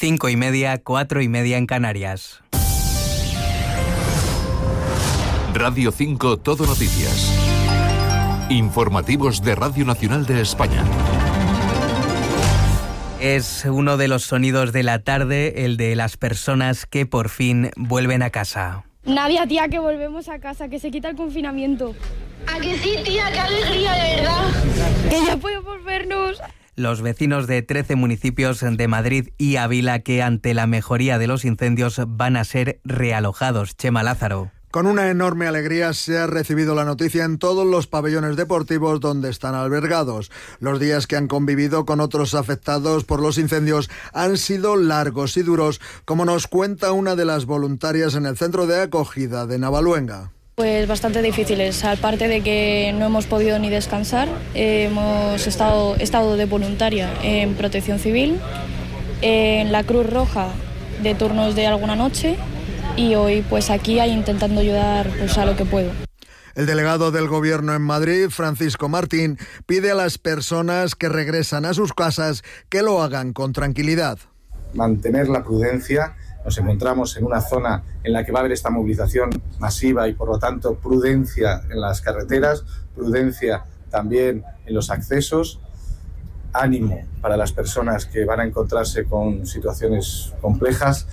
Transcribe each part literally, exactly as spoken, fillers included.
cinco y media, cuatro y media en Canarias. Radio cinco Todo Noticias. Informativos de Radio Nacional de España. Es uno de los sonidos de la tarde, el de las personas que por fin vuelven a casa. Nadia, tía, que volvemos a casa, que se quita el confinamiento. ¿A que sí, tía? ¡Qué alegría, de verdad! Que ya podemos vernos. Los vecinos de trece municipios de Madrid y Ávila que ante la mejoría de los incendios van a ser realojados. Chema Lázaro. Con una enorme alegría se ha recibido la noticia en todos los pabellones deportivos donde están albergados. Los días que han convivido con otros afectados por los incendios han sido largos y duros, como nos cuenta una de las voluntarias en el centro de acogida de Navaluenga. Pues bastante difíciles, aparte de que no hemos podido ni descansar, eh, hemos estado, estado de voluntaria en Protección Civil, en la Cruz Roja de turnos de alguna noche, y hoy pues aquí intentando ayudar pues a lo que puedo. El delegado del Gobierno en Madrid, Francisco Martín, pide a las personas que regresan a sus casas que lo hagan con tranquilidad. Mantener la prudencia. Nos encontramos en una zona en la que va a haber esta movilización masiva y por lo tanto prudencia en las carreteras, prudencia también en los accesos. Ánimo para las personas que van a encontrarse con situaciones complejas.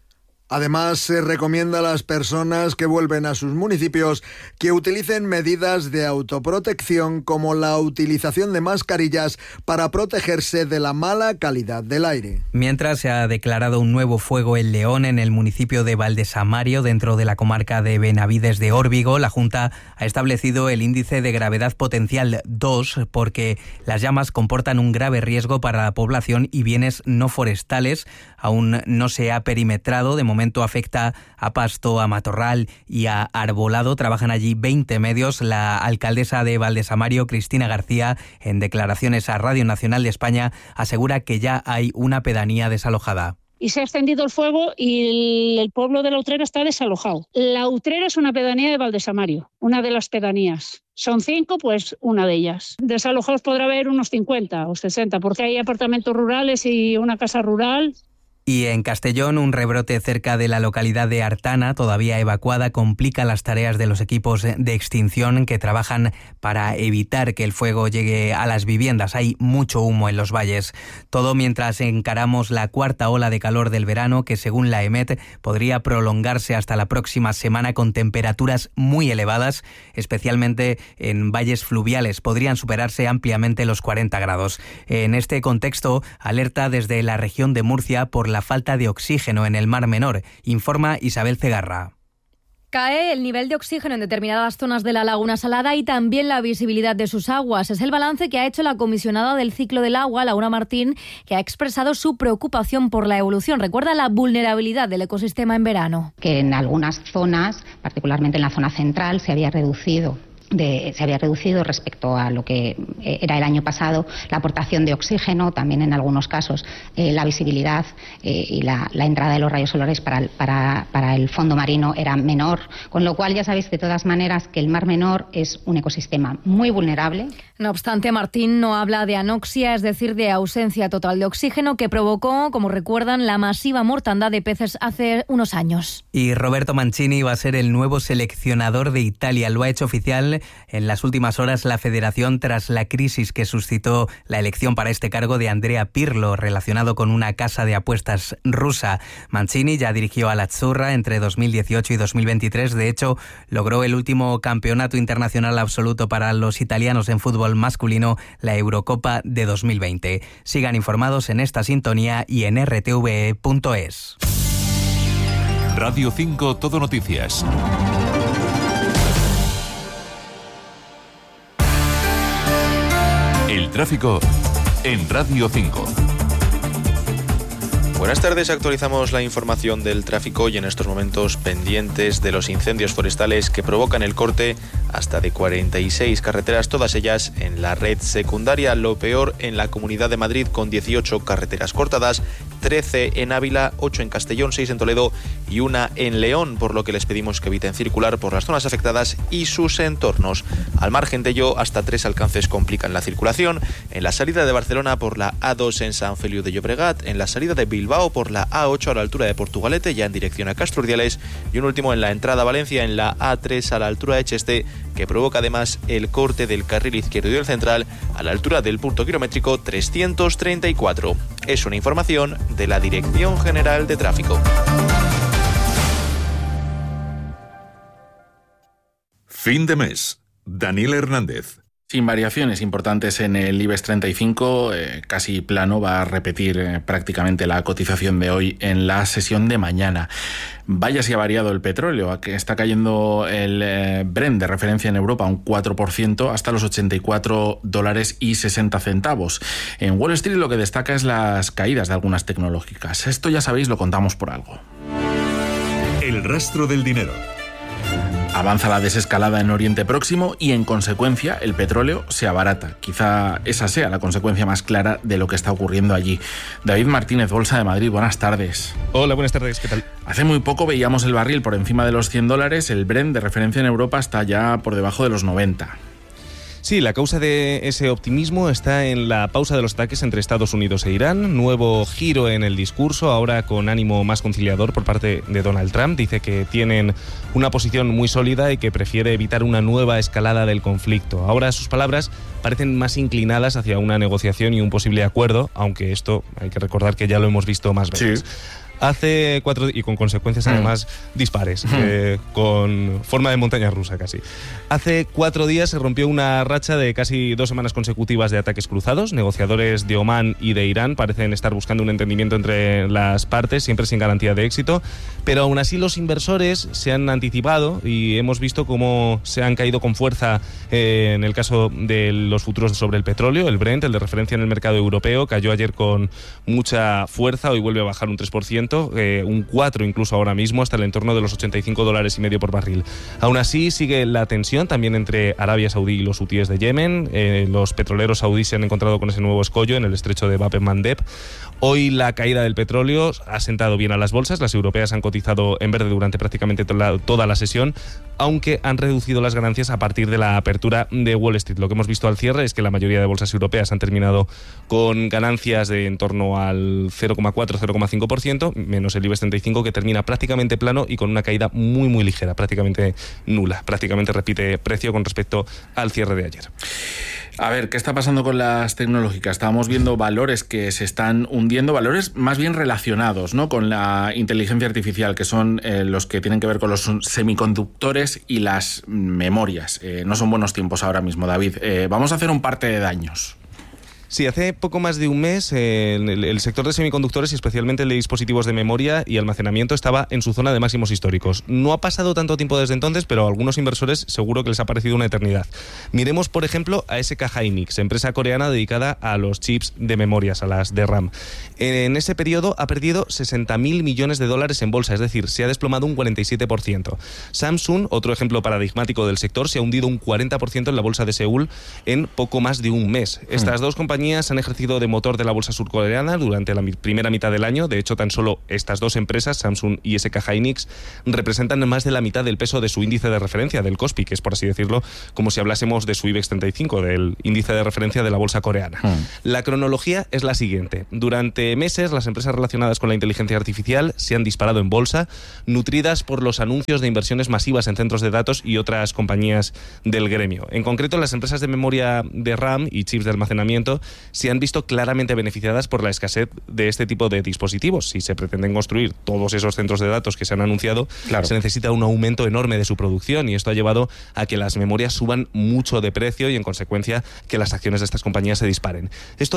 Además, se recomienda a las personas que vuelven a sus municipios que utilicen medidas de autoprotección como la utilización de mascarillas para protegerse de la mala calidad del aire. Mientras se ha declarado un nuevo fuego en León, en el municipio de Valdesamario, dentro de la comarca de Benavides de Órbigo, la Junta ha establecido el índice de gravedad potencial dos porque las llamas comportan un grave riesgo para la población y bienes no forestales. Aún no se ha perimetrado, de momento afecta a pasto, a matorral y a arbolado. Trabajan allí veinte medios. La alcaldesa de Valdesamario, Cristina García, en declaraciones a Radio Nacional de España, asegura que ya hay una pedanía desalojada. Y se ha extendido el fuego y el pueblo de La Utrera está desalojado. La Utrera es una pedanía de Valdesamario, una de las pedanías. Son cinco, pues una de ellas. Desalojados podrá haber unos cincuenta o sesenta, porque hay apartamentos rurales y una casa rural. Y en Castellón, un rebrote cerca de la localidad de Artana, todavía evacuada, complica las tareas de los equipos de extinción que trabajan para evitar que el fuego llegue a las viviendas. Hay mucho humo en los valles. Todo mientras encaramos la cuarta ola de calor del verano, que según la EMET podría prolongarse hasta la próxima semana con temperaturas muy elevadas, especialmente en valles fluviales. Podrían superarse ampliamente los cuarenta grados. En este contexto, alerta desde la región de Murcia por la falta de oxígeno en el Mar Menor, informa Isabel Cegarra. Cae el nivel de oxígeno en determinadas zonas de la Laguna Salada y también la visibilidad de sus aguas. Es el balance que ha hecho la comisionada del ciclo del agua, Laura Martín, que ha expresado su preocupación por la evolución. Recuerda la vulnerabilidad del ecosistema en verano. Que en algunas zonas, particularmente en la zona central, se había reducido. De, se había reducido respecto a lo que era el año pasado la aportación de oxígeno, también en algunos casos eh, la visibilidad eh, y la, la entrada de los rayos solares para el, para, para el fondo marino era menor, con lo cual ya sabéis de todas maneras que el Mar Menor es un ecosistema muy vulnerable. No obstante, Martín no habla de anoxia, es decir, de ausencia total de oxígeno, que provocó, como recuerdan, la masiva mortandad de peces hace unos años. Y Roberto Mancini va a ser el nuevo seleccionador de Italia. Lo ha hecho oficial en las últimas horas la federación tras la crisis que suscitó la elección para este cargo de Andrea Pirlo, relacionado con una casa de apuestas rusa. Mancini ya dirigió a la Azzurra entre dos mil dieciocho y dos mil veintitrés. De hecho, logró el último campeonato internacional absoluto para los italianos en fútbol masculino, la Eurocopa de dos mil veinte. Sigan informados en esta sintonía y en r t v e punto es. Radio cinco Todo Noticias. El tráfico en Radio cinco. Buenas tardes, actualizamos la información del tráfico y en estos momentos pendientes de los incendios forestales que provocan el corte hasta de cuarenta y seis carreteras, todas ellas en la red secundaria. Lo peor en la Comunidad de Madrid, con dieciocho carreteras cortadas, trece en Ávila, ocho en Castellón, seis en Toledo y una en León, por lo que les pedimos que eviten circular por las zonas afectadas y sus entornos. Al margen de ello, hasta tres alcances complican la circulación: en la salida de Barcelona por la A dos en San Feliu de Llobregat, en la salida de Bilbao por la A ocho a la altura de Portugalete, ya en dirección a Castro Urdiales, y un último en la entrada a Valencia, en la A tres a la altura de Cheste, que provoca además el corte del carril izquierdo y el central a la altura del punto kilométrico trescientos treinta y cuatro. Es una información de la Dirección General de Tráfico. Fin de mes. Daniel Hernández. Sin variaciones importantes en el IBEX treinta y cinco, eh, casi plano, va a repetir eh, prácticamente la cotización de hoy en la sesión de mañana. Vaya si ha variado el petróleo, que está cayendo el eh, Brent de referencia en Europa un cuatro por ciento hasta los ochenta y cuatro dólares y sesenta centavos. En Wall Street lo que destaca es las caídas de algunas tecnológicas. Esto ya sabéis, lo contamos por algo. El rastro del dinero. Avanza la desescalada en Oriente Próximo y, en consecuencia, el petróleo se abarata. Quizá esa sea la consecuencia más clara de lo que está ocurriendo allí. David Martínez, Bolsa de Madrid, buenas tardes. Hola, buenas tardes, ¿qué tal? Hace muy poco veíamos el barril por encima de los cien dólares, el Brent de referencia en Europa está ya por debajo de los noventa. Sí, la causa de ese optimismo está en la pausa de los ataques entre Estados Unidos e Irán, nuevo giro en el discurso, ahora con ánimo más conciliador por parte de Donald Trump. Dice que tienen una posición muy sólida y que prefiere evitar una nueva escalada del conflicto. Ahora sus palabras parecen más inclinadas hacia una negociación y un posible acuerdo, aunque esto hay que recordar que ya lo hemos visto más veces. Sí. Hace cuatro y con consecuencias además mm. dispares, mm. eh, con forma de montaña rusa casi. Hace cuatro días se rompió una racha de casi dos semanas consecutivas de ataques cruzados. Negociadores de Omán y de Irán parecen estar buscando un entendimiento entre las partes, siempre sin garantía de éxito. Pero aún así los inversores se han anticipado y hemos visto cómo se han caído con fuerza eh, en el caso de los futuros sobre el petróleo. El Brent, el de referencia en el mercado europeo, cayó ayer con mucha fuerza, hoy vuelve a bajar un tres por ciento. Eh, un cuatro incluso ahora mismo, hasta el entorno de los ochenta y cinco dólares y medio por barril. Aún así sigue la tensión también entre Arabia Saudí y los hutíes de Yemen. Eh, los petroleros saudíes se han encontrado con ese nuevo escollo en el estrecho de Bab el-Mandeb. Hoy la caída del petróleo ha sentado bien a las bolsas. Las europeas han cotizado en verde durante prácticamente toda la, toda la sesión, aunque han reducido las ganancias a partir de la apertura de Wall Street. Lo que hemos visto al cierre es que la mayoría de bolsas europeas han terminado con ganancias de en torno al cero coma cuatro a cero coma cinco por ciento, menos el IBEX treinta y cinco, que termina prácticamente plano y con una caída muy muy ligera, prácticamente nula. Prácticamente repite precio con respecto al cierre de ayer. A ver, ¿qué está pasando con las tecnológicas? Estábamos viendo valores que se están hundiendo, valores más bien relacionados, ¿no?, con la inteligencia artificial, que son eh, los que tienen que ver con los semiconductores y las memorias. Eh, no son buenos tiempos ahora mismo, David. Eh, vamos a hacer un parte de daños. Sí, hace poco más de un mes eh, el, el sector de semiconductores y especialmente el de dispositivos de memoria y almacenamiento estaba en su zona de máximos históricos. No ha pasado tanto tiempo desde entonces, pero a algunos inversores seguro que les ha parecido una eternidad. Miremos, por ejemplo, a S K Hynix, empresa coreana dedicada a los chips de memorias, a las de RAM. En ese periodo ha perdido sesenta mil millones de dólares en bolsa, es decir, se ha desplomado un cuarenta y siete por ciento. Samsung, otro ejemplo paradigmático del sector, se ha hundido un cuarenta por ciento en la bolsa de Seúl en poco más de un mes. Estas mm. dos compañías han ejercido de motor de la bolsa surcoreana durante la primera mitad del año. De hecho, tan solo estas dos empresas, Samsung y S K Hynix, representan más de la mitad del peso de su índice de referencia, del Kospi, que es, por así decirlo, como si hablásemos de su IBEX treinta y cinco, del índice de referencia de la bolsa coreana. Mm. La cronología es la siguiente. Durante meses, las empresas relacionadas con la inteligencia artificial se han disparado en bolsa, nutridas por los anuncios de inversiones masivas en centros de datos y otras compañías del gremio. En concreto, las empresas de memoria de RAM y chips de almacenamiento se han visto claramente beneficiadas por la escasez de este tipo de dispositivos. Si se pretenden construir todos esos centros de datos que se han anunciado, claro, se necesita un aumento enorme de su producción, y esto ha llevado a que las memorias suban mucho de precio y, en consecuencia, que las acciones de estas compañías se disparen. Esto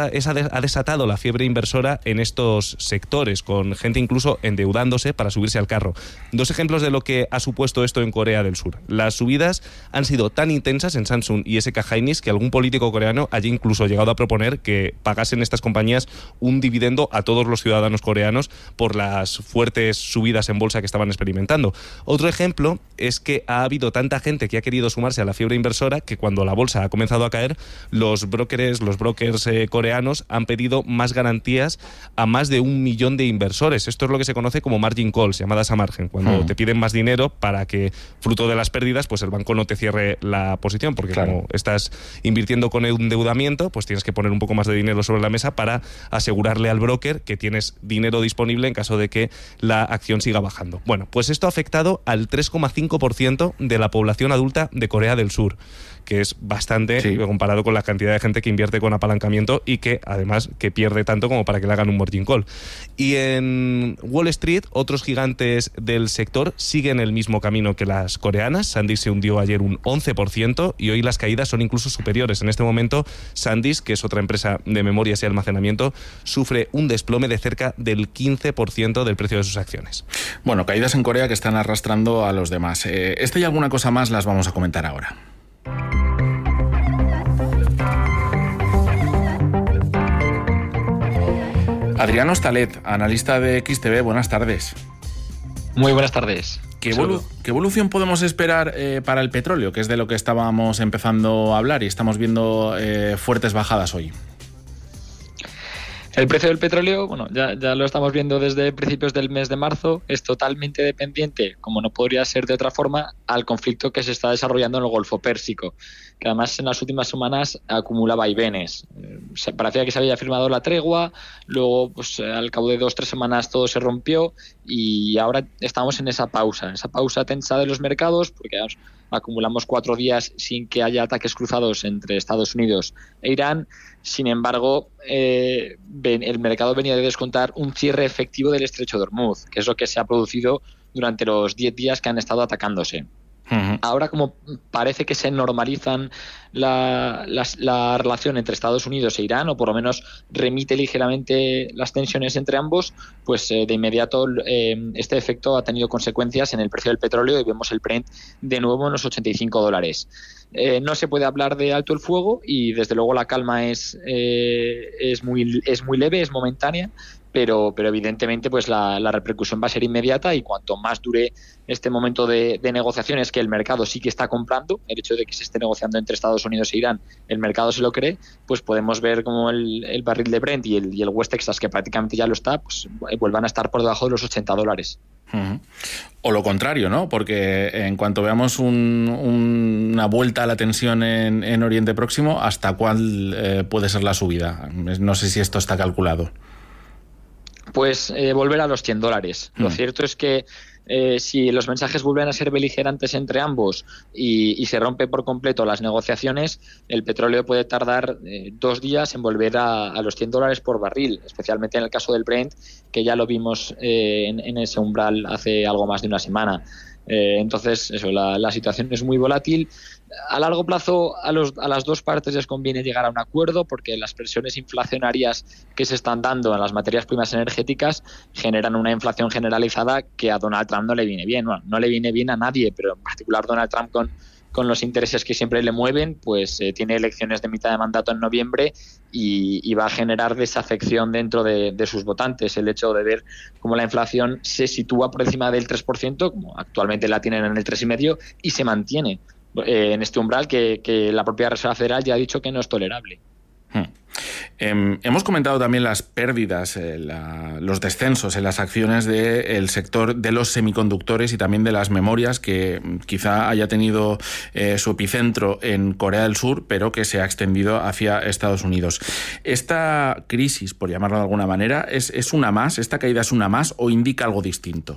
ha desatado la fiebre inversora en estos sectores, con gente incluso endeudándose para subirse al carro. Dos ejemplos de lo que ha supuesto esto en Corea del Sur. Las subidas han sido tan intensas en Samsung y S K Hynix que algún político coreano haya incluso llegado llegado a proponer que pagasen estas compañías un dividendo a todos los ciudadanos coreanos por las fuertes subidas en bolsa que estaban experimentando. Otro ejemplo es que ha habido tanta gente que ha querido sumarse a la fiebre inversora que cuando la bolsa ha comenzado a caer, los brokers, los brokers eh, coreanos han pedido más garantías a más de un millón de inversores. Esto es lo que se conoce como margin calls, llamadas a margen, cuando mm. te piden más dinero para que, fruto de las pérdidas, pues el banco no te cierre la posición, porque claro, como estás invirtiendo con endeudamiento, pues tienes que poner un poco más de dinero sobre la mesa para asegurarle al broker que tienes dinero disponible en caso de que la acción siga bajando. Bueno, pues esto ha afectado al tres coma cinco por ciento de la población adulta de Corea del Sur, que es bastante sí. comparado con la cantidad de gente que invierte con apalancamiento y que además que pierde tanto como para que le hagan un margin call. Y en Wall Street, otros gigantes del sector siguen el mismo camino que las coreanas. SanDisk se hundió ayer un once por ciento y hoy las caídas son incluso superiores. En este momento, SanDisk, que es otra empresa de memorias y almacenamiento, sufre un desplome de cerca del quince por ciento del precio de sus acciones. Bueno, caídas en Corea que están arrastrando a los demás. Eh, esta y alguna cosa más las vamos a comentar ahora. Adrián Hostalet, analista de X T V, buenas tardes. Muy buenas tardes. ¿Qué, evolu- ¿Qué evolución podemos esperar eh, para el petróleo, que es de lo que estábamos empezando a hablar y estamos viendo eh, fuertes bajadas hoy? El precio del petróleo, bueno, ya, ya lo estamos viendo desde principios del mes de marzo, es totalmente dependiente, como no podría ser de otra forma, al conflicto que se está desarrollando en el Golfo Pérsico, que además en las últimas semanas acumula vaivenes. Se parecía que se había firmado la tregua, luego pues al cabo de dos o tres semanas todo se rompió y ahora estamos en esa pausa, esa pausa tensa de los mercados, porque vamos, acumulamos cuatro días sin que haya ataques cruzados entre Estados Unidos e Irán. Sin embargo, eh, el mercado venía de descontar un cierre efectivo del estrecho de Hormuz, que es lo que se ha producido durante los diez días que han estado atacándose. Uh-huh. Ahora, como parece que se normalizan la, la, la relación entre Estados Unidos e Irán, o por lo menos remite ligeramente las tensiones entre ambos, pues eh, de inmediato eh, este efecto ha tenido consecuencias en el precio del petróleo y vemos el Brent de nuevo en los ochenta y cinco dólares. Eh, no se puede hablar de alto el fuego y desde luego la calma es, eh, es, muy, es muy leve, es momentánea, pero, pero evidentemente pues la, la repercusión va a ser inmediata y cuanto más dure este momento de, de negociaciones, que el mercado sí que está comprando, el hecho de que se esté negociando entre Estados Unidos e Irán, el mercado se lo cree, pues podemos ver como el, el barril de Brent y el, y el West Texas, que prácticamente ya lo está, pues vuelvan a estar por debajo de los ochenta dólares. Uh-huh. O lo contrario, ¿no? Porque en cuanto veamos un, un, una vuelta a la tensión en, en Oriente Próximo, ¿hasta cuál eh, puede ser la subida? No sé si esto está calculado. Pues eh, volver a los cien dólares. Mm. Lo cierto es que eh, si los mensajes vuelven a ser beligerantes entre ambos y, y se rompe por completo las negociaciones, el petróleo puede tardar eh, dos días en volver a, a los cien dólares por barril, especialmente en el caso del Brent, que ya lo vimos eh, en, en ese umbral hace algo más de una semana. Eh, entonces, eso, la, la situación es muy volátil. A largo plazo, a, los, a las dos partes les conviene llegar a un acuerdo porque las presiones inflacionarias que se están dando en las materias primas energéticas generan una inflación generalizada que a Donald Trump no le viene bien. Bueno, no le viene bien a nadie, pero en particular Donald Trump con, con los intereses que siempre le mueven, pues eh, tiene elecciones de mitad de mandato en noviembre y, y va a generar desafección dentro de, de sus votantes. El hecho de ver cómo la inflación se sitúa por encima del tres por ciento, como actualmente la tienen en el tres coma cinco por ciento, y se mantiene eh, en este umbral que, que la propia Reserva Federal ya ha dicho que no es tolerable. Hmm. Eh, hemos comentado también las pérdidas, eh, la, los descensos en las acciones del sector de los semiconductores y también de las memorias, que quizá haya tenido eh, su epicentro en Corea del Sur, pero que se ha extendido hacia Estados Unidos. ¿Esta crisis, por llamarlo de alguna manera, es, es una más? ¿Esta caída es una más o indica algo distinto?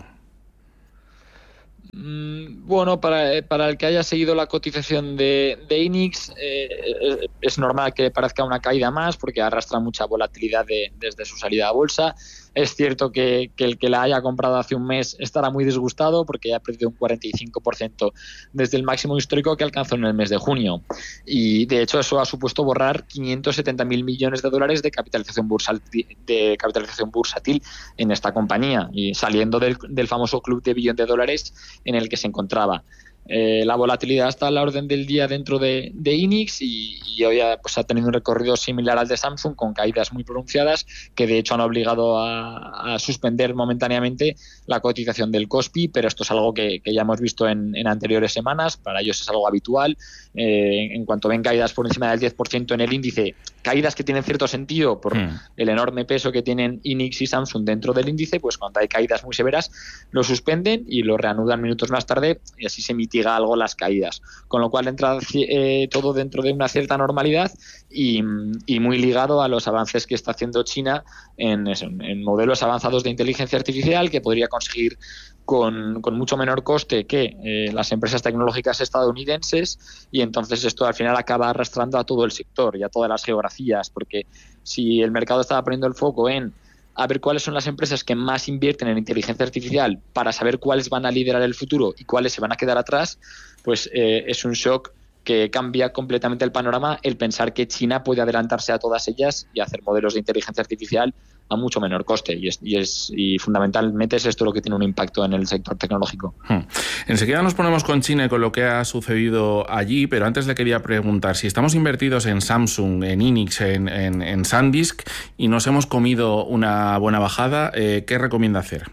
Bueno, para, para el que haya seguido la cotización de, de Inix, eh, es normal que parezca una caída más porque arrastra mucha volatilidad de, desde su salida a bolsa. Es cierto que, que el que la haya comprado hace un mes estará muy disgustado porque ha perdido un cuarenta y cinco por ciento desde el máximo histórico que alcanzó en el mes de junio. Y de hecho eso ha supuesto borrar quinientos setenta mil millones de dólares de capitalización bursátil, de capitalización bursátil en esta compañía y saliendo del, del famoso club de billón de dólares en el que se encontraba. Eh, la volatilidad está a la orden del día dentro de, de Inix y, y hoy ha, pues, ha tenido un recorrido similar al de Samsung, con caídas muy pronunciadas que de hecho han obligado a, a suspender momentáneamente la cotización del Kospi, pero esto es algo que, que ya hemos visto en, en anteriores semanas. Para ellos es algo habitual. Eh, en cuanto ven caídas por encima del diez por ciento en el índice, caídas que tienen cierto sentido por hmm. el enorme peso que tienen Inix y Samsung dentro del índice, pues cuando hay caídas muy severas lo suspenden y lo reanudan minutos más tarde y así se mitiga algo las caídas, con lo cual entra eh, todo dentro de una cierta normalidad y, y muy ligado a los avances que está haciendo China en, eso, en modelos avanzados de inteligencia artificial que podría conseguir con, con mucho menor coste que eh, las empresas tecnológicas estadounidenses, y entonces esto al final acaba arrastrando a todo el sector y a todas las geografías, porque si el mercado estaba poniendo el foco en a ver cuáles son las empresas que más invierten en inteligencia artificial para saber cuáles van a liderar el futuro y cuáles se van a quedar atrás, pues eh, es un shock que cambia completamente el panorama el pensar que China puede adelantarse a todas ellas y hacer modelos de inteligencia artificial a mucho menor coste, y es, y es y fundamentalmente es esto lo que tiene un impacto en el sector tecnológico. Hmm. Enseguida nos ponemos con China y con lo que ha sucedido allí, pero antes le quería preguntar si estamos invertidos en Samsung, en Inix, en, en, en SanDisk y nos hemos comido una buena bajada, eh, ¿qué recomienda hacer?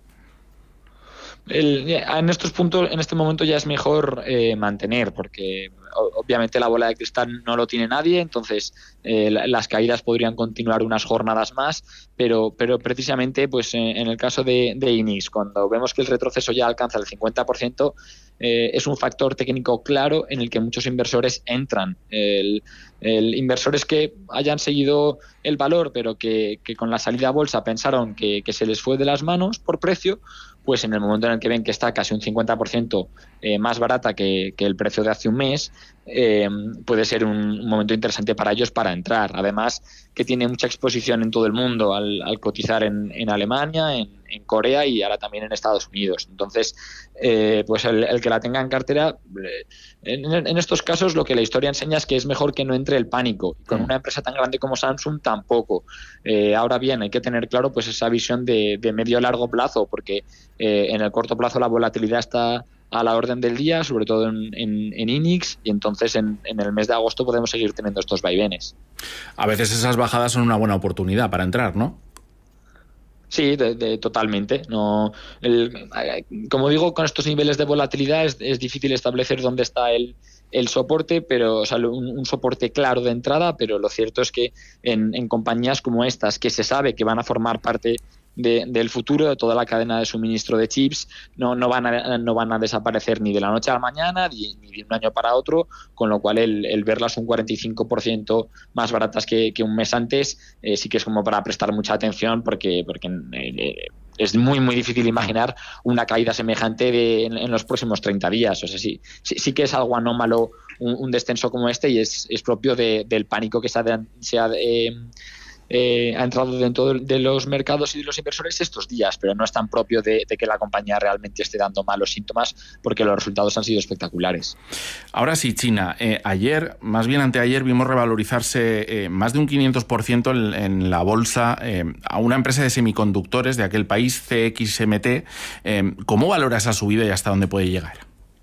El, en estos puntos, en este momento ya es mejor eh, mantener, porque obviamente la bola de cristal no lo tiene nadie, entonces eh, las caídas podrían continuar unas jornadas más, pero pero precisamente pues en, en el caso de, de Inix, cuando vemos que el retroceso ya alcanza el cincuenta por ciento, eh, es un factor técnico claro en el que muchos inversores entran. El, el inversores que hayan seguido el valor, pero que, que con la salida a bolsa pensaron que, que se les fue de las manos por precio, pues en el momento en el que ven que está casi un cincuenta por ciento eh, más barata que, que el precio de hace un mes, eh, puede ser un, un momento interesante para ellos para entrar. Además, que tiene mucha exposición en todo el mundo al, al cotizar en, en Alemania, en, en Corea y ahora también en Estados Unidos. Entonces, eh, pues el, el que la tenga en cartera, eh, en, en estos casos lo que la historia enseña es que es mejor que no entre el pánico. Y con una empresa tan grande como Samsung tampoco. Eh, ahora bien, hay que tener claro pues esa visión de, de medio a largo plazo, porque eh, en el corto plazo la volatilidad está a la orden del día, sobre todo en, en, en Inix, y entonces en, en el mes de agosto podemos seguir teniendo estos vaivenes. A veces esas bajadas son una buena oportunidad para entrar, ¿no? Sí, de, de, totalmente. No, el, como digo, con estos niveles de volatilidad es, es difícil establecer dónde está el, el soporte, pero o sea, un, un soporte claro de entrada, pero lo cierto es que en, en compañías como estas, que se sabe que van a formar parte De, del futuro de toda la cadena de suministro de chips, no, no, van a, no van a desaparecer ni de la noche a la mañana ni, ni de un año para otro, con lo cual el, el verlas un cuarenta y cinco por ciento más baratas que, que un mes antes eh, sí que es como para prestar mucha atención, porque, porque eh, es muy muy difícil imaginar una caída semejante de, en, en los próximos treinta días. O sea, sí, sí, sí que es algo anómalo un, un descenso como este, y es, es propio de, del pánico que se ha, se ha eh, Eh, ha entrado dentro de los mercados y de los inversores estos días, pero no es tan propio de, de que la compañía realmente esté dando malos síntomas, porque los resultados han sido espectaculares. Ahora sí, China. Eh, ayer, más bien anteayer, vimos revalorizarse eh, más de un quinientos por ciento en, en la bolsa eh, a una empresa de semiconductores de aquel país, C X M T. Eh, ¿Cómo valora esa subida y hasta dónde puede llegar?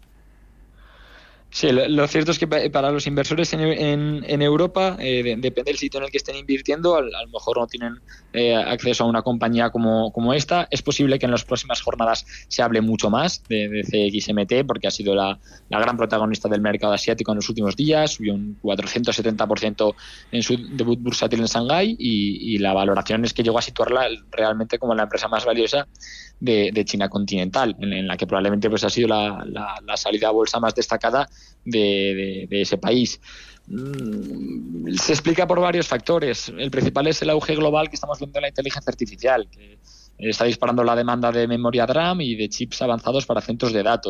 Sí, lo, lo cierto es que para los inversores en, en, en Europa, eh, de, depende del sitio en el que estén invirtiendo, a, a lo mejor no tienen eh, acceso a una compañía como, como esta. Es posible que en las próximas jornadas se hable mucho más de, de C X M T, porque ha sido la, la gran protagonista del mercado asiático en los últimos días, subió un cuatrocientos setenta por ciento en su debut bursátil en Shanghái, y, y la valoración es que llegó a situarla realmente como la empresa más valiosa de, de China continental, en, en la que probablemente pues ha sido la, la, la salida a bolsa más destacada de, de, de ese país. Se explica por varios factores. El principal es el auge global que estamos viendo en la inteligencia artificial, que está disparando la demanda de memoria D RAM y de chips avanzados para centros de datos.